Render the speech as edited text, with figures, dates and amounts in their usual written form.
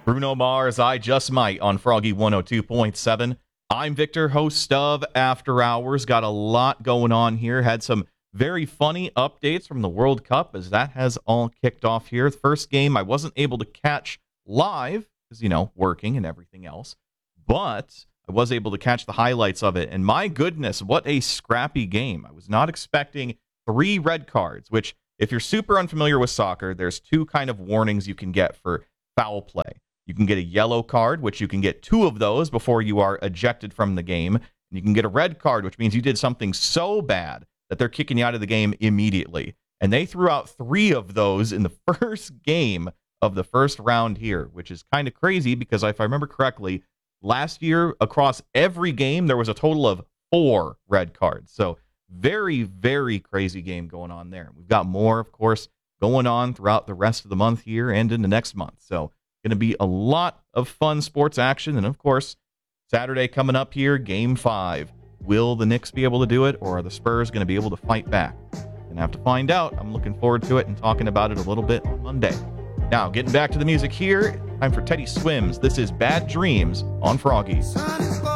Bruno Mars, I Just Might on Froggy 102.7. I'm Victor, host of After Hours. Got a lot going on here. Had some very funny updates from the World Cup as that has all kicked off here. The first game I wasn't able to catch live because, working and everything else. But I was able to catch the highlights of it. And my goodness, what a scrappy game. I was not expecting 3 red cards, which if you're super unfamiliar with soccer, there's 2 kind of warnings you can get for foul play. You can get a yellow card, which you can get 2 of those before you are ejected from the game. And you can get a red card, which means you did something so bad that they're kicking you out of the game immediately. And they threw out 3 of those in the first game of the first round here, which is kind of crazy because if I remember correctly, last year across every game, there was a total of 4 red cards. So very, very crazy game going on there. We've got more, of course, going on throughout the rest of the month here and into next month. So going to be a lot of fun sports action. And, of course, Saturday coming up here, Game 5. Will the Knicks be able to do it, or are the Spurs going to be able to fight back? Going to have to find out. I'm looking forward to it and talking about it a little bit on Monday. Now, getting back to the music here, time for Teddy Swims. This is Bad Dreams on Froggy.